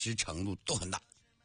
实程度都很大。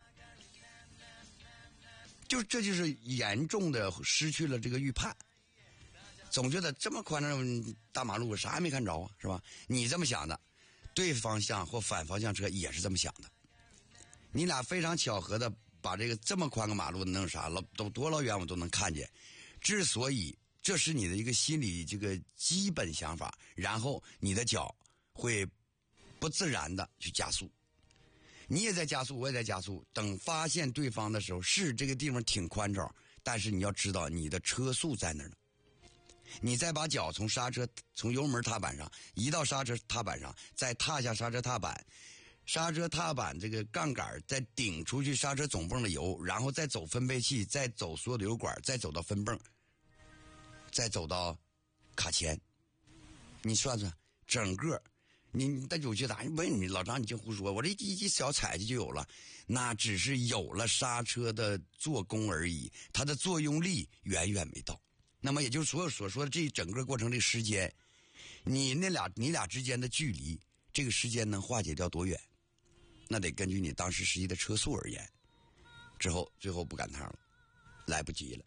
这就是严重的失去了这个预判，总觉得这么宽敞大马路啥也没看着啊，是吧？你这么想的，对方向或反方向车也是这么想的，你俩非常巧合的把这个这么宽个马路弄啥了，都多老远我都能看见。之所以这是你的一个心理这个基本想法，然后你的脚会不自然的去加速，你也在加速，我也在加速。等发现对方的时候，是这个地方挺宽敞，但是你要知道你的车速在那儿呢。你再把脚从油门踏板上移到刹车踏板上，再踏下刹车踏板，刹车踏板这个杠杆再顶出去刹车总泵的油，然后再走分配器，再走所有的油管，再走到分泵，再走到卡钳。你算算整个你但有些答问你老张，你净胡说，我这一小踩就有了，那只是有了刹车的做工而已，它的作用力远远没到。那么也就是所有所说的这整个过程这时间，你俩之间的距离，这个时间能化解掉多远？那得根据你当时实际的车速而言。最后不赶趟了，来不及了，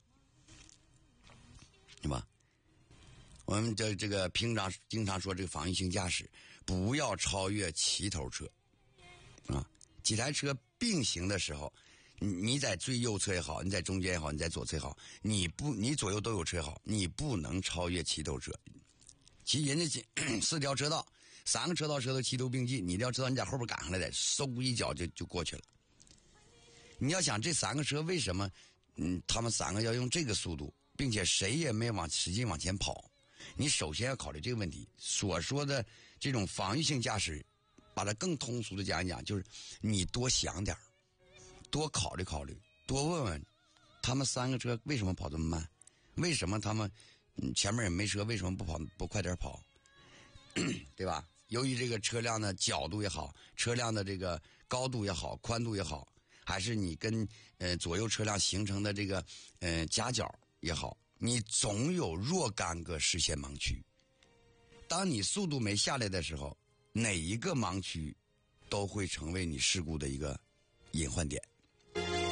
对吧？我们这个平常经常说这个防御性驾驶，不要超越齐头车啊！几台车并行的时候，你在最右侧也好，你在中间也好，你在左侧也好，你左右都有车也好，你不能超越齐头车。其实人家4条车道，3个车道齐头并进，你要知道你在后边赶上来的，嗖一脚就过去了。你要想这3个车为什么他们3个要用这个速度，并且谁也没使劲往前跑，你首先要考虑这个问题。所说的这种防御性驾驶，把它更通俗的讲一讲，就是你多想点，多考虑考虑，多问问他们3个车为什么跑这么慢，为什么他们前面也没车，为什么不快点跑对吧？由于这个车辆的角度也好，车辆的这个高度也好，宽度也好，还是你跟左右车辆形成的这个夹角也好，你总有若干个视线盲区。当你速度没下来的时候，哪一个盲区都会成为你事故的一个隐患点。